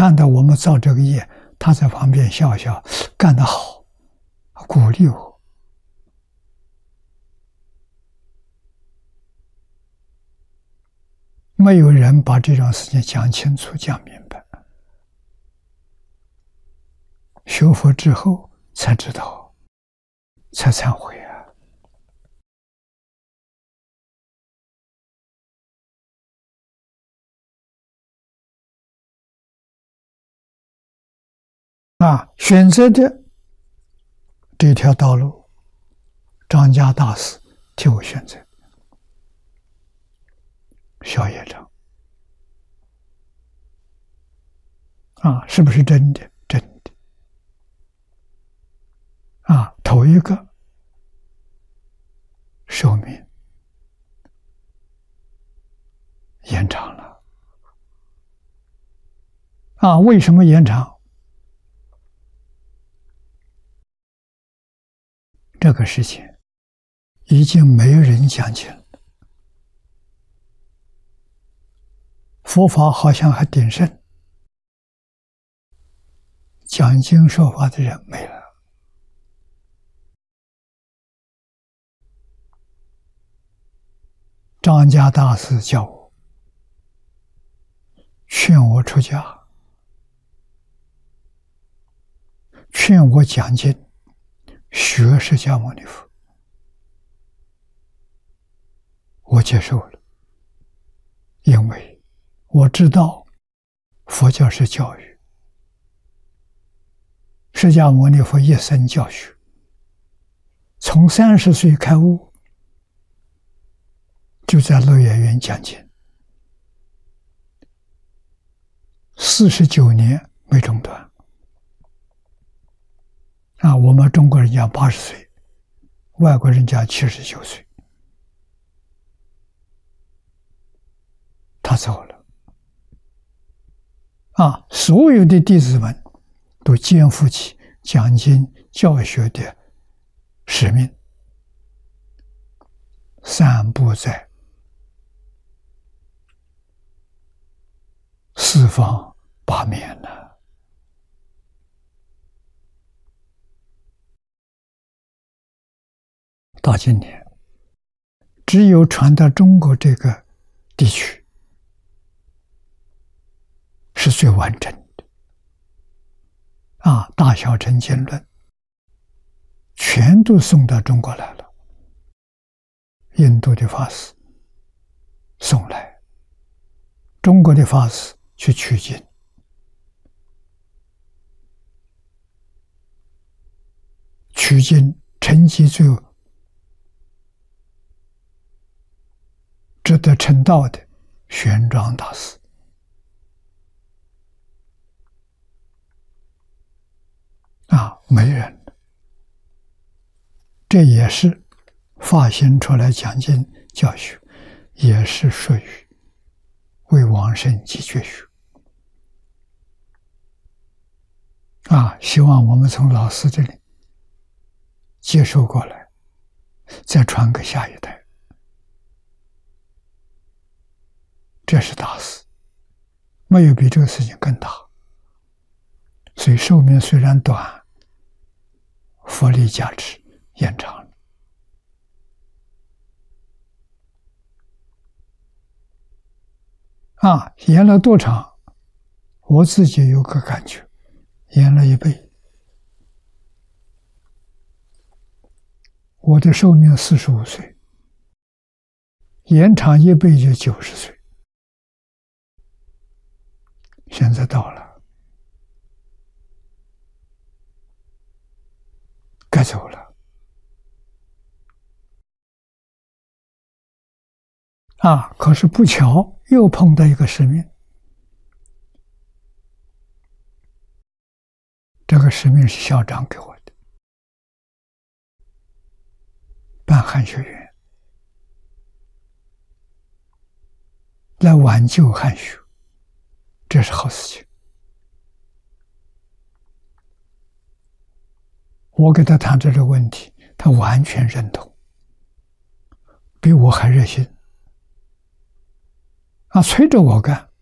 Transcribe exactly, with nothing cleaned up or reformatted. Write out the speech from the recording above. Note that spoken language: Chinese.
看到我们造这个业，他在旁边笑笑，干得好，鼓励我。没有人把这种事情讲清楚、讲明白。学佛之后才知道，才忏悔啊！啊，选择的这条道路，张家大师替我选择。小业障啊，是不是真的？真的啊，头一个寿命延长了啊？为什么延长？这个事情已经没有人讲起了。佛法好像还鼎盛，讲经说法的人没了。张家大师叫我，劝我出家，劝我讲经，学释迦牟尼佛，我接受了，因为我知道佛教是教育，释迦牟尼佛一生教学，从三十岁开悟，就在乐园园讲经，四十九年没中断。啊，我们中国人讲八十岁，外国人讲七十九岁，他走了。啊，所有的弟子们都肩负起讲经教学的使命，散布在四方八面呢。到今年，只有传到中国这个地区是最完整的啊！大小乘经论全都送到中国来了，印度的法师送来，中国的法师去取经，取经成绩最值得称道的玄奘大师。啊，没人，这也是发心出来讲经教学，也是属于为往生及觉学。啊，希望我们从老师这里接受过来，再传给下一代，这是大事，没有比这个事情更大。所以寿命虽然短，佛力加持延长了。啊，延了多长？我自己有个感觉，延了一倍。我的寿命四十五岁，延长一倍就九十岁，现在到了。该走了啊！可是不巧又碰到一个使命，这个使命是校长给我的，办汉学院，来挽救汉学，这是好事情。我给他谈这个问题，他完全认同，比我还热心啊，催着我干。